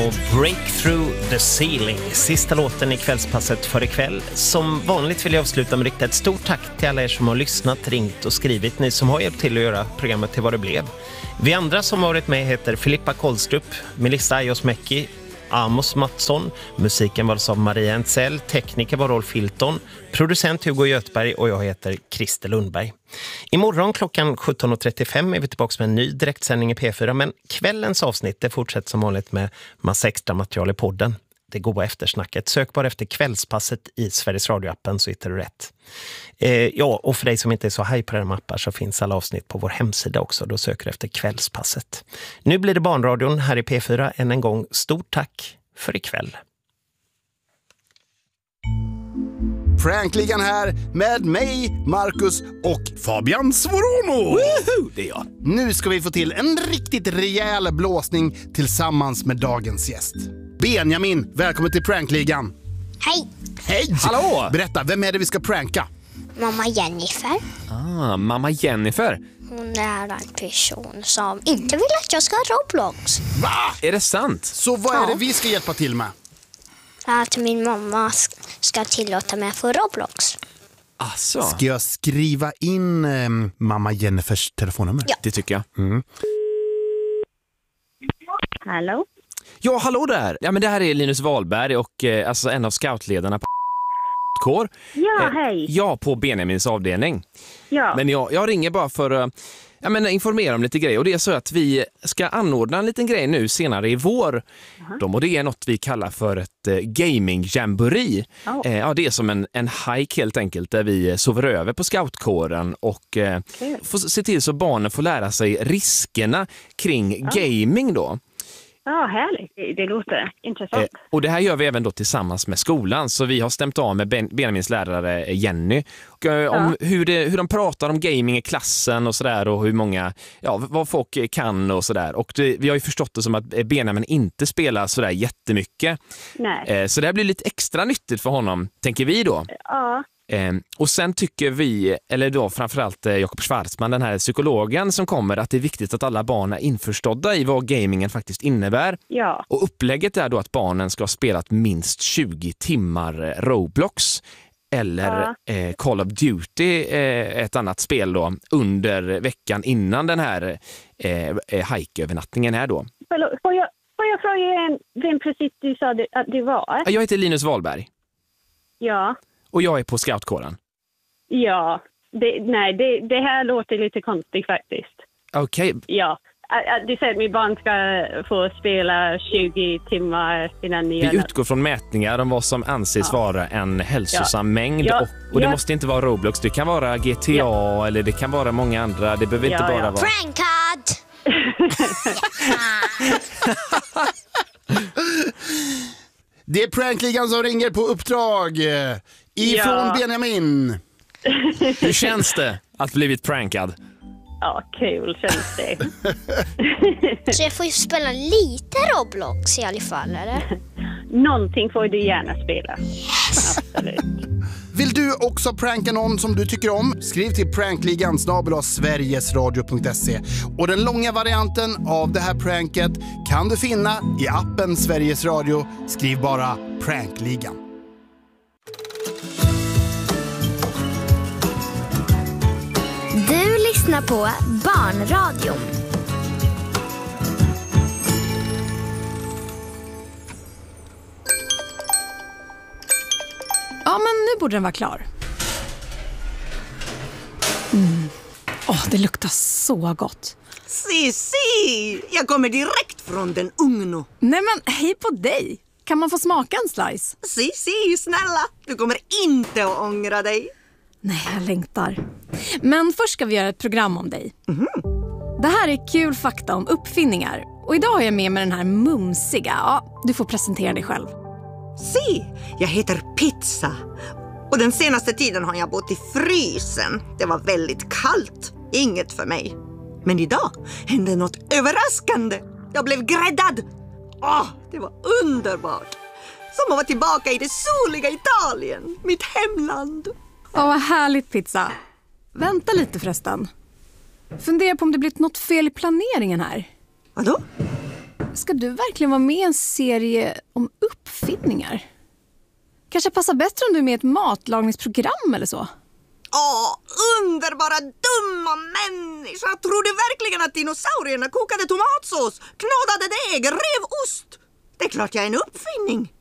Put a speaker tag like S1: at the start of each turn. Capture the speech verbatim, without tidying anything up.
S1: Break through the ceiling, sista låten i kvällspasset för ikväll. Som vanligt vill jag avsluta med riktigt ett stort tack till alla er som har lyssnat, ringt och skrivit. Ni som har hjälpt till att göra programmet till vad det blev. Vi andra som har varit med heter Filippa Kolstrup, Melissa Ajosmäki, Amos Mattsson. Musiken var av Maria Entzell, tekniker var Rolf Hilton, producent Hugo Göthberg och jag heter Christer Lundberg. Imorgon klockan sjutton och trettiofem är vi tillbaka med en ny direktsändning i P fyra, men kvällens avsnitt det fortsätter som vanligt med massa extra material i podden. Det goda eftersnacket. Sök bara efter kvällspasset i Sveriges Radio-appen så hittar du rätt. Eh, ja, och för dig som inte är så haj på den mappar så finns alla avsnitt på vår hemsida också. Då söker du efter kvällspasset. Nu blir det Barnradion här i P fyra. Än en gång, stort tack för ikväll.
S2: Prankligan här med mig, Marcus och Fabian Svorono.
S3: Woohoo, det är jag.
S2: Nu ska vi få till en riktigt rejäl blåsning tillsammans med dagens gäst. Benjamin, välkommen till Prankligan.
S4: Hej!
S2: Hej!
S3: Hallå!
S2: Berätta, vem är det vi ska pranka?
S4: Mamma Jennifer.
S3: Ah, mamma Jennifer.
S4: Hon är en person som inte vill att jag ska ha Roblox.
S2: Va?
S3: Är det sant?
S2: Så vad är
S4: Ja.
S2: det vi ska hjälpa till med?
S4: Att min mamma ska tillåta mig att få Roblox.
S3: Asså,
S2: Ska jag skriva in eh, mamma Jennifers telefonnummer?
S4: Ja.
S3: det tycker jag.
S2: Mm.
S5: Hallå?
S3: Ja, hallå där. Ja, men det här är Linus Wahlberg och eh, alltså en av scoutledarna på kår.
S5: Ja,
S3: Eh,
S5: hej.
S3: Ja, på Benjamins avdelning.
S5: Ja.
S3: Men jag, jag ringer bara för att ja, men informera om lite grejer. Och det är så att vi ska anordna en liten grej nu senare i vår. Uh-huh. Och det är något vi kallar för ett eh, gaming-jamboree.
S5: Oh.
S3: Eh, ja, det är som en, en hike helt enkelt där vi sover över på scoutkåren och eh,
S5: Kul.
S3: får se till så barnen får lära sig riskerna kring
S5: Ja.
S3: gaming då.
S5: Ja, härligt. Det, det låter intressant.
S3: Eh, och det här gör vi även då tillsammans med skolan. Så vi har stämt av med ben- Benjamins lärare Jenny. Och, eh, om hur, det, hur de pratar om gaming i klassen och sådär. Och hur många, ja, vad folk kan och sådär. Och det, vi har ju förstått det som att Benjamin inte spelar sådär jättemycket.
S5: Nej.
S3: Eh, så det här blir lite extra nyttigt för honom, tänker vi då.
S5: Ja.
S3: Eh, och sen tycker vi, eller då framförallt eh, Jakob Schwarzman, den här psykologen som kommer, att det är viktigt att alla barn är införstådda i vad gamingen faktiskt innebär.
S5: Ja.
S3: Och upplägget är då att barnen ska ha spelat minst tjugo timmar Roblox eller
S5: Ja.
S3: eh, Call of Duty, eh, ett annat spel då, under veckan innan den här eh, hike-övernattningen är då.
S5: Förlåt, får jag, får jag fråga en, vem precis du sa det, att det var?
S3: Jag heter Linus Wahlberg
S5: Ja.
S3: och jag är på scoutkåren.
S5: Ja. Det, nej, det, det här låter lite konstigt faktiskt.
S3: Okej.
S5: Ja. Ä- ä- Du säger att min barn ska få spela tjugo timmar innan ni
S3: Vi utgår från mätningar om vad som anses
S5: Ja.
S3: vara en hälsosam
S5: Ja.
S3: mängd.
S5: Ja.
S3: Och, och det
S5: Ja.
S3: måste inte vara Roblox, det kan vara G T A
S5: Ja.
S3: eller det kan vara många andra. Det behöver inte
S5: Ja,
S3: bara
S5: ja.
S3: vara...
S4: Prankad!
S2: Det är Prankligan som ringer på uppdrag eh, ifrån
S5: Ja.
S2: Benjamin.
S3: Hur känns det att blivit prankad?
S5: Ja, kul känns det.
S4: Så jag får ju spela lite Roblox i alla fall, eller?
S5: Någonting får du gärna spela. Absolut.
S2: Vill du också pranka någon som du tycker om? Skriv till prankligan snabel-a sverigesradio punkt se. Och den långa varianten av det här pranket kan du finna i appen Sveriges Radio. Skriv bara Prankligan.
S6: Du lyssnar på Barnradion.
S7: Ja, men nu borde den vara klar. Mm. Åh, det luktar så gott.
S8: Si, si! Jag kommer direkt från den ugno.
S7: Nej men, hej på dig. Kan man få smaka en slice?
S8: Si, si, snälla. Du kommer inte att ångra dig.
S7: Nej, jag längtar. Men först ska vi göra ett program om dig.
S8: Mm-hmm.
S7: Det här är kul fakta om uppfinningar. Och idag har jag med mig den här mumsiga. Ja, du får presentera dig själv.
S8: Si, jag heter Pizza. Och den senaste tiden har jag bott i frysen. Det var väldigt kallt. Inget för mig. Men idag hände något överraskande. Jag blev gräddad. Åh, det var underbart. Som att vara tillbaka i det soliga Italien. Mitt hemland.
S7: Åh, vad härligt, Pizza. Vänta lite förresten. Fundera på om det blivit något fel i planeringen här.
S8: Vadå?
S7: Ska du verkligen vara med i en serie om uppfinningar? Kanske passar bättre om du är med i ett matlagningsprogram eller så?
S8: Åh, underbara, dumma människa! Tror du verkligen att dinosaurierna kokade tomatsås, knådade deg, rev ost? Det är klart jag är en uppfinning.